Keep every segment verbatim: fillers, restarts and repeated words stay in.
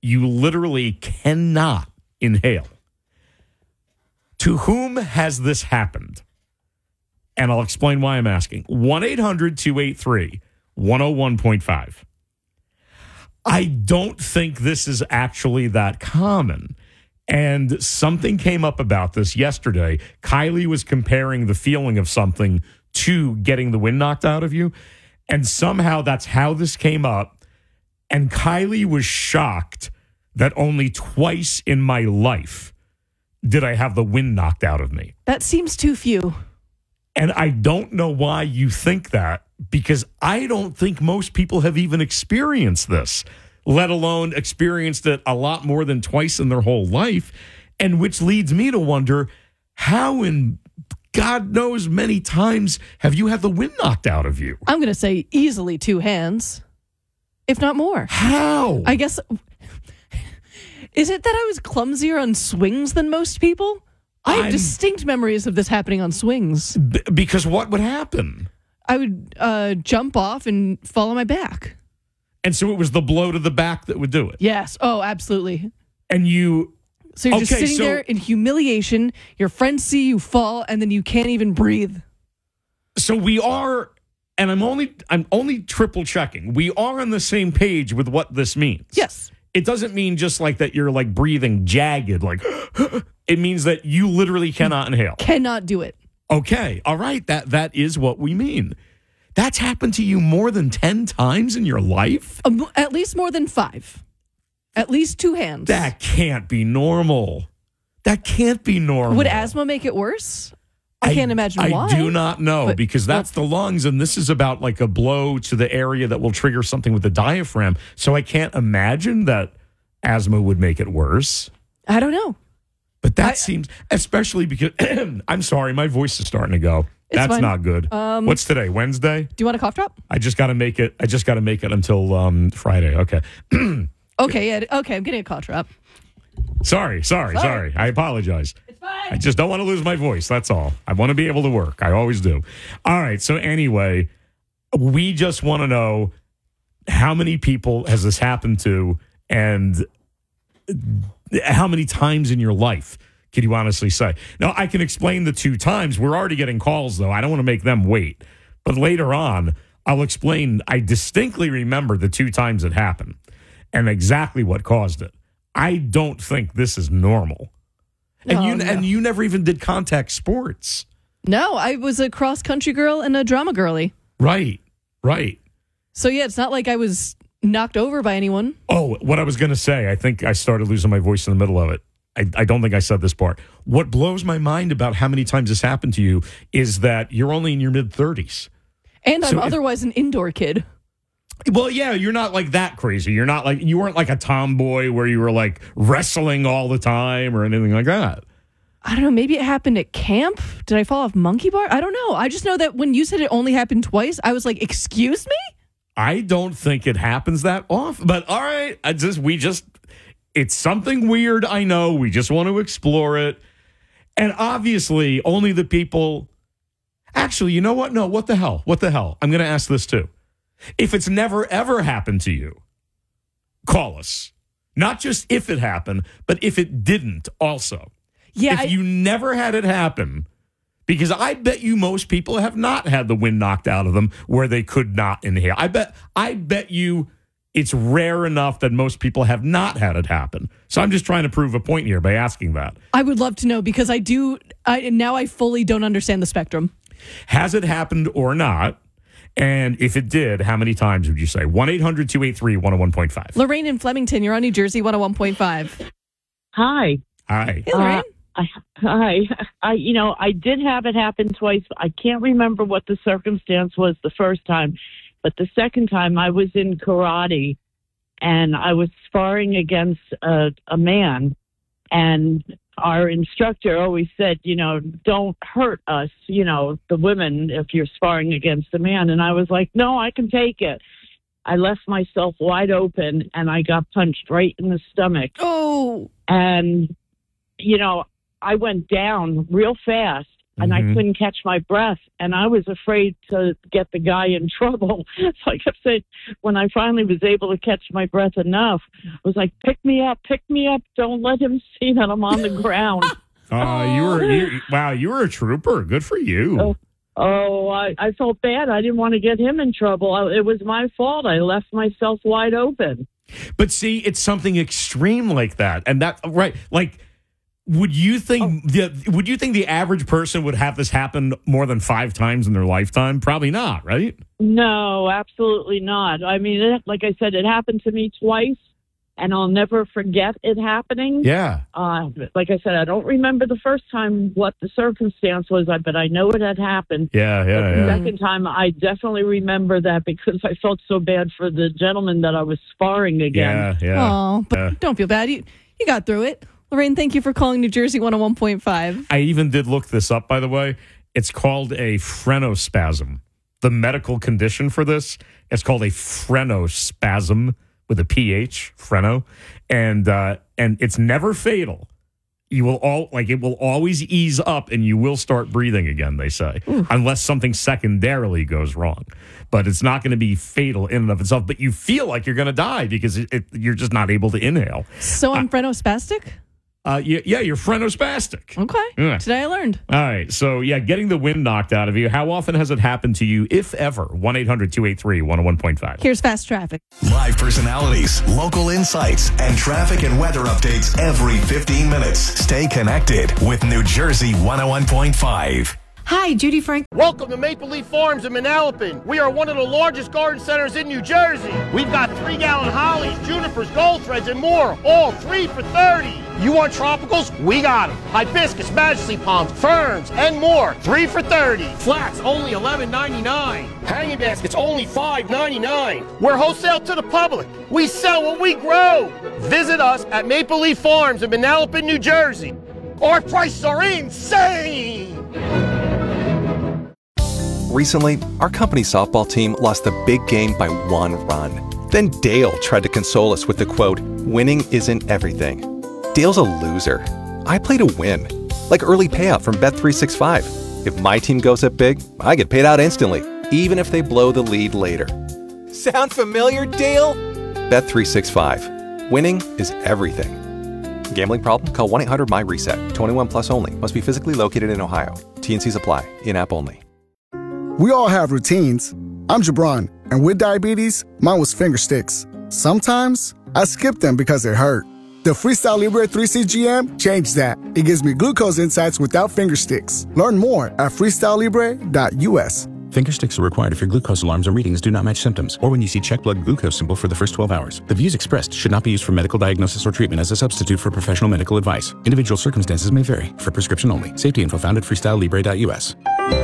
you literally cannot inhale. To whom has this happened? And I'll explain why I'm asking. one eight hundred two eight three one oh one point five. I don't think this is actually that common. And something came up about this yesterday. Kylie was comparing the feeling of something to getting the wind knocked out of you. And somehow that's how this came up. And Kylie was shocked that only twice in my life did I have the wind knocked out of me. That seems too few. And I don't know why you think that, because I don't think most people have even experienced this, let alone experienced it a lot more than twice in their whole life. And which leads me to wonder, how in God knows many times have you had the wind knocked out of you? I'm going to say easily two hands, if not more. How? I guess, is it that I was clumsier on swings than most people? I have I'm, distinct memories of this happening on swings. B- because what would happen? I would uh, jump off and fall on my back. And so it was the blow to the back that would do it. Yes. Oh, absolutely. And you... So you're okay, just sitting so, there in humiliation. Your friends see you fall, and then you can't even breathe. So we are, and I'm only I'm only triple checking. We are on the same page with what this means. Yes. It doesn't mean just like that you're like breathing jagged, like it means that you literally cannot inhale. Cannot do it. Okay. All right. That that is what we mean. That's happened to you more than ten times in your life? Um, at least more than five. At least two hands. That can't be normal. That can't be normal. Would asthma make it worse? I, I can't imagine I why. I do not know, but, because that's well, the lungs, and this is about like a blow to the area that will trigger something with the diaphragm. So I can't imagine that asthma would make it worse. I don't know. But that I, seems, especially because, I'm sorry, my voice is starting to go. That's fine. not good. Um, What's today? Wednesday? Do you want a cough drop? I just got to make it. I just got to make it until um, Friday. Okay. okay. Yeah, okay. I'm getting a cough drop. Sorry, sorry, sorry, sorry. I apologize. It's fine. I just don't want to lose my voice. That's all. I want to be able to work. I always do. All right. So anyway, we just want to know, how many people has this happened to, and how many times in your life can you honestly say? Now, I can explain the two times. We're already getting calls, though. I don't want to make them wait. But later on, I'll explain. I distinctly remember the two times it happened and exactly what caused it. I don't think this is normal. And no, you no. and you never even did contact sports. No, I was a cross-country girl and a drama girly. Right, right. So, yeah, it's not like I was knocked over by anyone. Oh, what I was going to say, I think I started losing my voice in the middle of it. I, I don't think I said this part. What blows my mind about how many times this happened to you is that you're only in your mid-thirties. And I'm so otherwise if, an indoor kid. Well, yeah, you're not like that crazy. You're not like, you weren't like a tomboy where you were like wrestling all the time or anything like that. I don't know. Maybe it happened at camp. Did I fall off monkey bar? I don't know. I just know that when you said it only happened twice, I was like, excuse me? I don't think it happens that often. But all right, I just we just, it's something weird, I know. We just want to explore it. And obviously, only the people... Actually, you know what? No, what the hell? What the hell? I'm going to ask this too. If it's never, ever happened to you, call us. Not just if it happened, but if it didn't also. Yeah. If I, you never had it happen, because I bet you most people have not had the wind knocked out of them where they could not inhale. I bet, I bet you it's rare enough that most people have not had it happen. So I'm just trying to prove a point here by asking that. I would love to know, because I do, I, now I fully don't understand the spectrum. Has it happened or not? And if it did, how many times would you say? one eight hundred two eight three one oh one point five. Lorraine in Flemington, you're on New Jersey one oh one point five. Hi. Hi. Hey, Lorraine. Uh, I, hi. I, you know, I did have it happen twice. I can't remember what the circumstance was the first time, but the second time I was in karate and I was sparring against a, a man, and our instructor always said, you know, don't hurt us, you know, the women, if you're sparring against a man. And I was like, no, I can take it. I left myself wide open and I got punched right in the stomach. Oh. And, you know, I went down real fast and Mhm. I couldn't catch my breath. And I was afraid to get the guy in trouble. So I kept saying, when I finally was able to catch my breath enough, I was like, pick me up, pick me up. Don't let him see that I'm on the ground. Uh, you were you, wow, you were a trooper. Good for you. Oh, oh I, I felt bad. I didn't want to get him in trouble. I, it was my fault. I left myself wide open. But see, it's something extreme like that, and that right, like. Would you think the would you think the average person would have this happen more than five times in their lifetime? Probably not, right? No, absolutely not. I mean, it, like I said, it happened to me twice, and I'll never forget it happening. Yeah. Uh, like I said, I don't remember the first time what the circumstance was, but I know it had happened. Yeah, yeah, But yeah. the second time, I definitely remember that because I felt so bad for the gentleman that I was sparring again. Yeah, yeah. Oh, but Yeah. don't feel bad. You you got through it. Lorraine, thank you for calling New Jersey one oh one point five. I even did look this up, by the way. It's called a phrenospasm. The medical condition for this is called a phrenospasm with a P H, phreno, and uh, and it's never fatal. You will all like it will always ease up, and you will start breathing again. They say, Ooh. unless something secondarily goes wrong, but it's not going to be fatal in and of itself. But you feel like you're going to die because it, it, you're just not able to inhale. So I'm phrenospastic? Uh, yeah, yeah, you're phrenospastic. Okay. Yeah. Today I learned. All right. So, yeah, getting the wind knocked out of you. How often has it happened to you, if ever? one eight hundred two eight three one oh one point five. Here's fast traffic. Live personalities, local insights, and traffic and weather updates every fifteen minutes. Stay connected with New Jersey one oh one point five. Hi, Judy Frank. Welcome to Maple Leaf Farms in Manalapan. We are one of the largest garden centers in New Jersey. We've got three-gallon hollies, junipers, gold threads, and more, all three for thirty. You want tropicals? We got them. Hibiscus, majesty palms, ferns, and more, three for thirty. Flats, only eleven ninety-nine. Hanging baskets, only five ninety-nine. We're wholesale to the public. We sell what we grow. Visit us at Maple Leaf Farms in Manalapan, New Jersey. Our prices are insane. Recently, our company softball team lost the big game by one run. Then Dale tried to console us with the quote, "Winning isn't everything." Dale's a loser. I play to win. Like early payout from Bet three sixty-five. If my team goes up big, I get paid out instantly, even if they blow the lead later. Sound familiar, Dale? Bet three sixty-five. Winning is everything. Gambling problem? Call one eight hundred M Y reset. twenty-one plus only. Must be physically located in Ohio. T and Cs apply. In-app only. We all have routines. I'm Jabron, and with diabetes, mine was finger sticks. Sometimes, I skip them because it hurt. The Freestyle Libre three C G M changed that. It gives me glucose insights without finger sticks. Learn more at freestyle libre dot U S. Finger sticks are required if your glucose alarms or readings do not match symptoms, or when you see check blood glucose symbol for the first twelve hours. The views expressed should not be used for medical diagnosis or treatment as a substitute for professional medical advice. Individual circumstances may vary. For prescription only. Safety info found at freestyle libre dot U S.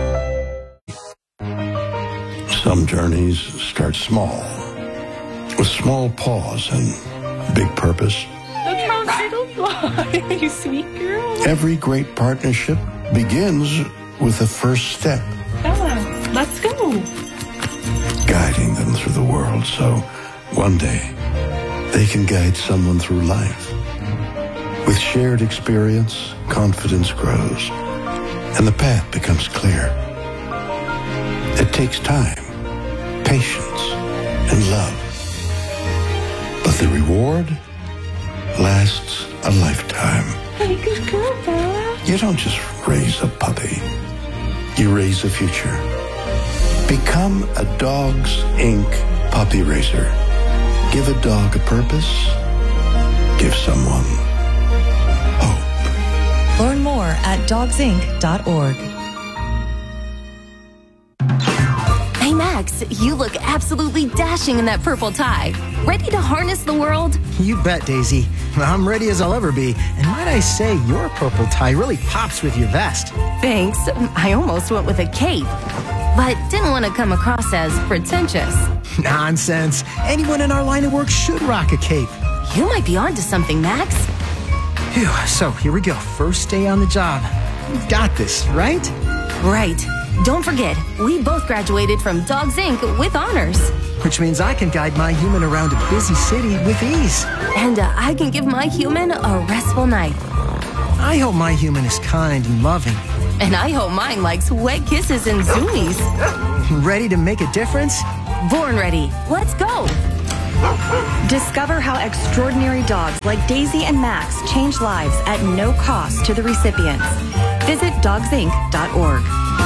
Some journeys start small, with small pause and big purpose. Look how little fly, you sweet girl. Every great partnership begins with the first step, Bella, let's go. guiding them through the world so one day they can guide someone through life. With shared experience, confidence grows, and the path becomes clear. It takes time, patience, and love. But the reward lasts a lifetime. Hey, good girl, Bella. You don't just raise a puppy. You raise a future. Become a Dogs Incorporated puppy raiser. Give a dog a purpose. Give someone hope. Learn more at dogs inc dot org. Hey, Max, you look absolutely dashing in that purple tie. Ready to harness the world? You bet, Daisy. I'm ready as I'll ever be. And might I say, your purple tie really pops with your vest. Thanks. I almost went with a cape, but didn't want to come across as pretentious. Nonsense. Anyone in our line of work should rock a cape. You might be onto something, Max. Phew, so here we go. First day on the job. You've got this, right? Right. Don't forget, we both graduated from Dogs Incorporated with honors. Which means I can guide my human around a busy city with ease. And uh, I can give my human a restful night. I hope my human is kind and loving. And I hope mine likes wet kisses and zoomies. Ready to make a difference? Born ready. Let's go. Discover how extraordinary dogs like Daisy and Max change lives at no cost to the recipients. Visit dogs inc dot org.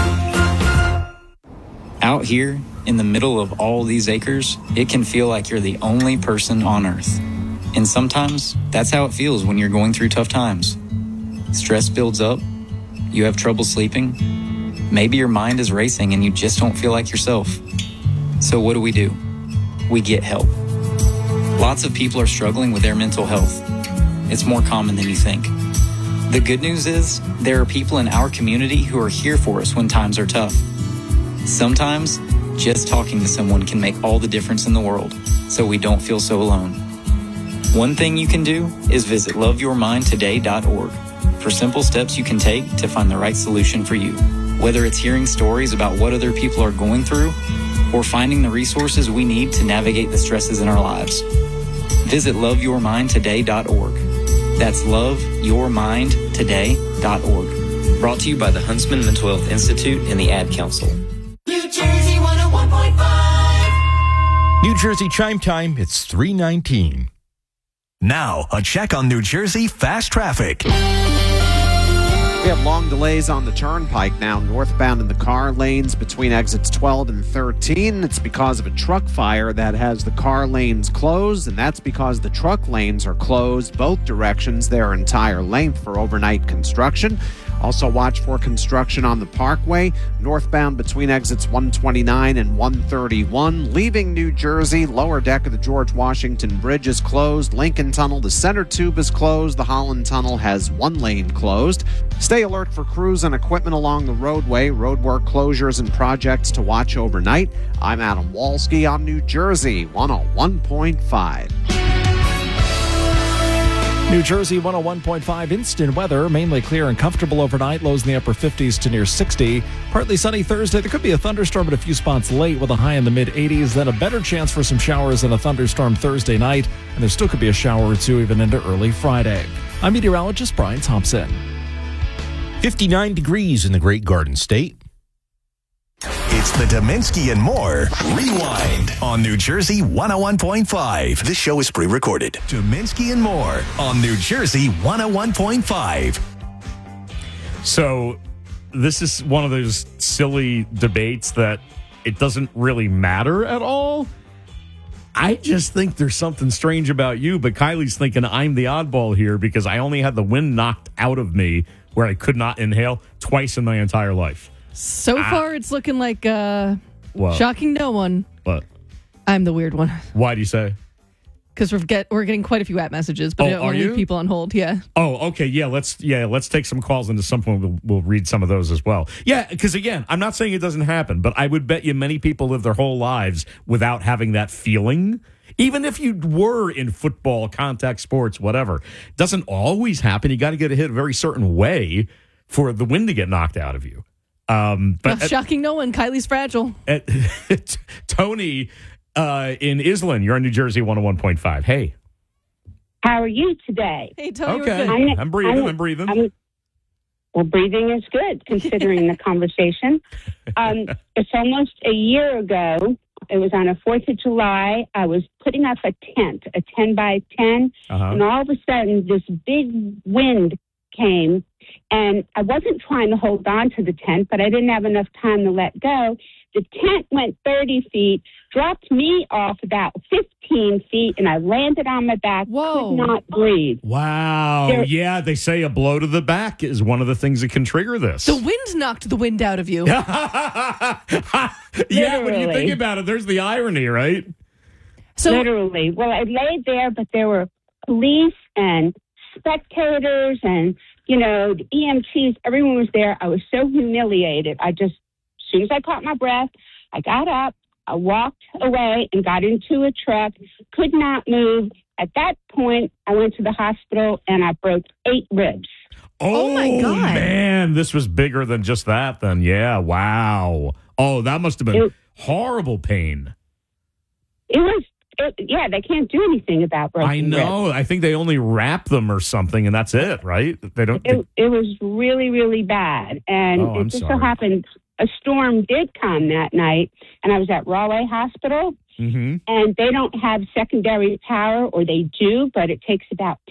Out here, in the middle of all these acres, it can feel like you're the only person on Earth. And sometimes, that's how it feels when you're going through tough times. Stress builds up, you have trouble sleeping, maybe your mind is racing and you just don't feel like yourself. So what do we do? We get help. Lots of people are struggling with their mental health. It's more common than you think. The good news is, there are people in our community who are here for us when times are tough. Sometimes, just talking to someone can make all the difference in the world, so we don't feel so alone. One thing you can do is visit love your mind today dot org for simple steps you can take to find the right solution for you. Whether it's hearing stories about what other people are going through or finding the resources we need to navigate the stresses in our lives. Visit love your mind today dot org. That's love your mind today dot org. Brought to you by the Huntsman Mental Health Institute and the Ad Council. New Jersey one oh one point five. New Jersey Chime Time, it's three nineteen. Now, a check on New Jersey fast traffic. We have long delays on the turnpike now, northbound in the car lanes between exits twelve and thirteen. It's because of a truck fire that has the car lanes closed, and that's because the truck lanes are closed both directions their entire length for overnight construction. Also watch for construction on the Parkway, northbound between exits one twenty-nine and one thirty-one. Leaving New Jersey, lower deck of the George Washington Bridge is closed. Lincoln Tunnel, the center tube is closed. The Holland Tunnel has one lane closed. Stay alert for crews and equipment along the roadway. Roadwork closures and projects to watch overnight. I'm Adam Walski on New Jersey one oh one point five. New Jersey one oh one point five instant weather, mainly clear and comfortable overnight, lows in the upper fifties to near sixty. Partly sunny Thursday. There could be a thunderstorm at a few spots late with a high in the mid eighties, then a better chance for some showers and a thunderstorm Thursday night, and there still could be a shower or two even into early Friday. I'm meteorologist Brian Thompson. fifty-nine degrees in the Great Garden State. It's the Dominski and More Rewind on New Jersey one oh one point five. This show is pre-recorded. Dominski and More on New Jersey one oh one point five. So this is one of those silly debates that it doesn't really matter at all. I just think there's something strange about you, but Kylie's thinking I'm the oddball here because I only had the wind knocked out of me where I could not inhale twice in my entire life. So ah. far, it's looking like uh, shocking no one. What? I'm the weird one. Why do you say? Because we're get we're getting quite a few app messages, but oh, I don't are you? leave people on hold. Yeah. Oh, okay. Yeah. Let's yeah. Let's take some calls, and at some point we'll, we'll read some of those as well. Yeah. Because again, I'm not saying it doesn't happen, but I would bet you many people live their whole lives without having that feeling. Even if you were in football, contact sports, whatever, it doesn't always happen. You got to get hit a very certain way for the wind to get knocked out of you. Um, but oh, shocking no one. Kylie's fragile. At, at, Tony uh, in Island, you're on New Jersey one oh one point five. Hey. How are you today? Hey, Tony. Okay. I'm, I'm breathing. I'm, I'm breathing. I'm, well, breathing is good considering the conversation. Um, it's almost a year ago. It was on a fourth of July. I was putting up a tent, a ten by ten, uh-huh. and all of a sudden this big wind came, and I wasn't trying to hold on to the tent, but I didn't have enough time to let go. The tent went thirty feet, dropped me off about fifteen feet, and I landed on my back. Whoa. Could not breathe. Wow. There, yeah, they say a blow to the back is one of the things that can trigger this. The wind knocked the wind out of you. Yeah, when you think about it, there's the irony, right? So, Literally. Well, I laid there, but there were police and spectators and, you know, the E M Ts. Everyone was there. I was so humiliated. I just, as soon as I caught my breath, I got up, I walked away and got into a truck, could not move. At that point, I went to the hospital and I broke eight ribs. Oh, oh my God. Man, this was bigger than just that then. Yeah, wow. Oh, that must have been it, horrible pain. It was It, yeah, they can't do anything about broken I know. ribs. I think they only wrap them or something, and that's it, right? They don't. It, it was really, really bad. And Oh, it I'm just so sorry. happened a storm did come that night, and I was at Rahway Hospital, Mm-hmm. and they don't have secondary power, or they do, but it takes about